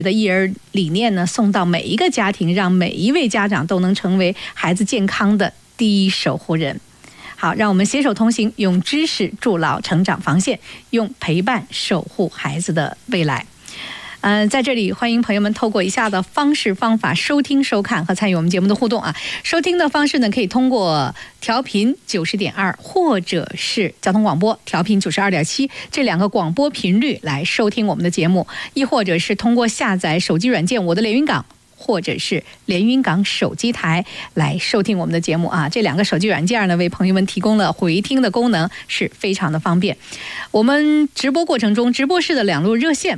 的育儿理念呢，送到每一个家庭，让每一位家长都能成为孩子健康的第一守护人。好，让我们携手同行，用知识筑牢成长防线，用陪伴守护孩子的未来。在这里欢迎朋友们透过以下的方式方法收听收看和参与我们节目的互动啊。收听的方式呢，可以通过调频90.2或者是交通广播调频92.7这两个广播频率来收听我们的节目，亦或者是通过下载手机软件我的连云港或者是连云港手机台来收听我们的节目啊。这两个手机软件呢，为朋友们提供了回听的功能，是非常的方便。我们直播过程中，直播室的两路热线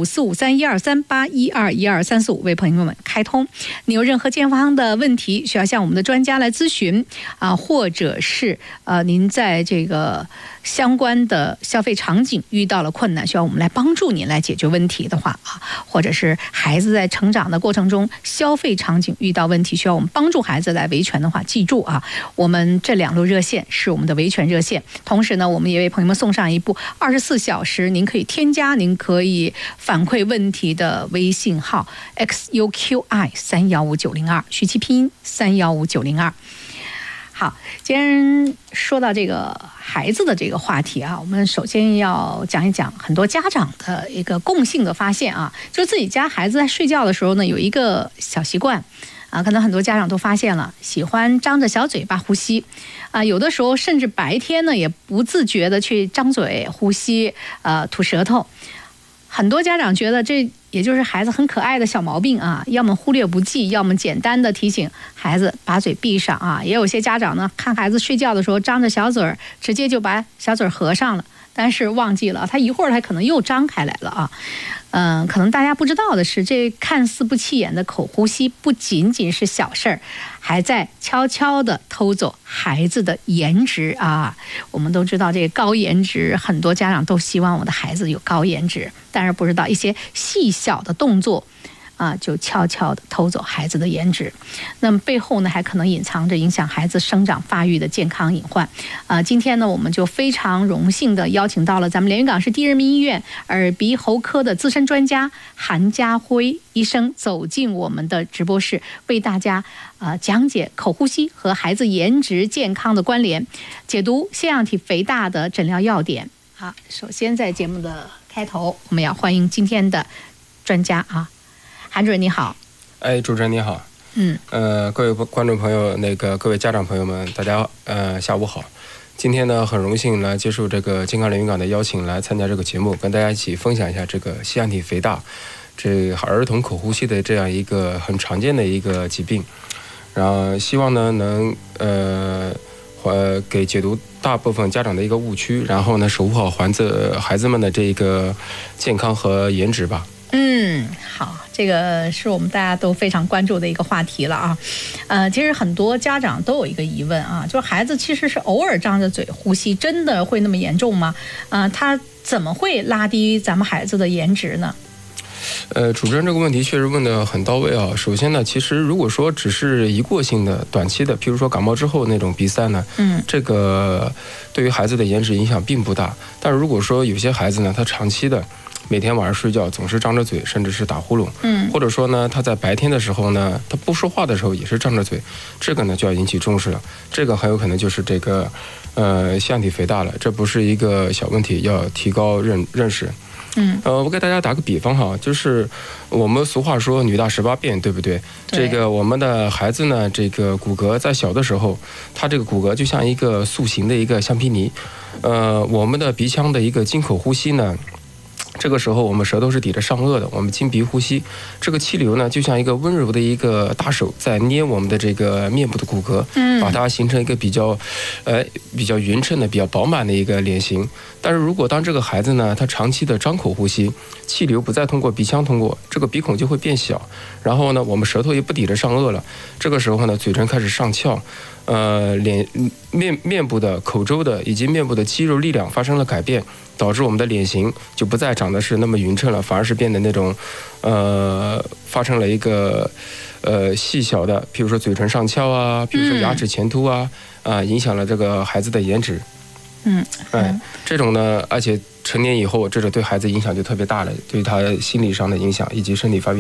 85453123812345为朋友们开通。你有任何健康的问题需要向我们的专家来咨询啊，或者是您在这个相关的消费场景遇到了困难，需要我们来帮助您来解决问题的话啊，或者是孩子在成长的过程中消费场景遇到问题，需要我们帮助孩子来维权的话，记住啊，我们这两路热线是我们的维权热线。同时呢，我们也为朋友们送上一部24小时您可以添加、您可以反馈问题的微信号 XUQI315902，徐其拼音315902。好，既然说到这个孩子的这个话题啊，我们首先要讲一讲很多家长的一个共性的发现啊，就是自己家孩子在睡觉的时候呢，有一个小习惯啊，可能很多家长都发现了，喜欢张着小嘴巴呼吸啊，有的时候甚至白天呢也不自觉的去张嘴呼吸，吐舌头。很多家长觉得这也就是孩子很可爱的小毛病啊，要么忽略不计，要么简单的提醒孩子把嘴闭上啊。也有些家长呢，看孩子睡觉的时候张着小嘴儿，直接就把小嘴合上了，但是忘记了他一会儿他可能又张开来了啊。可能大家不知道的是，这看似不起眼的口呼吸不仅仅是小事儿，还在悄悄地偷走孩子的颜值啊！我们都知道这个高颜值，很多家长都希望我的孩子有高颜值，但是不知道一些细小的动作啊，就悄悄地偷走孩子的颜值。那么背后呢，还可能隐藏着影响孩子生长发育的健康隐患。今天呢，我们就非常荣幸地邀请到了咱们连云港市第一人民医院耳鼻喉科的资深专家韩家辉医生走进我们的直播室，为大家讲解口呼吸和孩子颜值健康的关联，解读腺样体肥大的诊疗要点。好，首先在节目的开头，我们要欢迎今天的专家啊。韩主任你好。 主持人你好。各位观众朋友，各位家长朋友们，大家下午好。今天呢，很荣幸来接受这个健康连云港的邀请，来参加这个节目，跟大家一起分享一下这个腺样体肥大，这儿童口呼吸的这样一个很常见的一个疾病。然后希望呢能给解读大部分家长的一个误区，然后呢守护好孩子们的这个健康和颜值吧。 好，这个是我们大家都非常关注的一个话题了啊。其实很多家长都有一个疑问啊，就是孩子其实是偶尔张着嘴呼吸，真的会那么严重吗？他怎么会拉低咱们孩子的颜值呢？ 主持人这个问题确实问得很到位啊。首先呢，其实如果说只是一过性的、短期的，譬如说感冒之后那种鼻塞呢，这个对于孩子的颜值影响并不大。但是如果说有些孩子呢，他长期的每天晚上睡觉总是张着嘴，甚至是打呼噜，或者说呢，他在白天的时候呢，他不说话的时候也是张着嘴，这个呢就要引起重视了。这个很有可能就是这个腺样体肥大了，这不是一个小问题，要提高认识。我给大家打个比方哈，就是我们俗话说女大18变，对不对？这个我们的孩子呢，这个骨骼在小的时候，他这个骨骼就像一个塑形的一个橡皮泥。我们的鼻腔的一个经口呼吸呢，这个时候我们舌头是抵着上颚的，我们经鼻呼吸，这个气流呢就像一个温柔的一个大手在捏我们的这个面部的骨骼，把它形成一个比较匀称的、比较饱满的一个脸型。但是如果当这个孩子呢，他长期的张口呼吸，气流不再通过鼻腔通过，这个鼻孔就会变小，然后呢，我们舌头也不抵着上颚了，这个时候呢，嘴唇开始上翘，面部的、口周的以及面部的肌肉力量发生了改变，导致我们的脸型就不再长得是那么匀称了，反而是变得那种发生了一个细小的，譬如说嘴唇上翘啊，比如说牙齿前凸啊，影响了这个孩子的颜值。这种呢，而且成年以后，这种对孩子影响就特别大了，对他心理上的影响以及身体发育。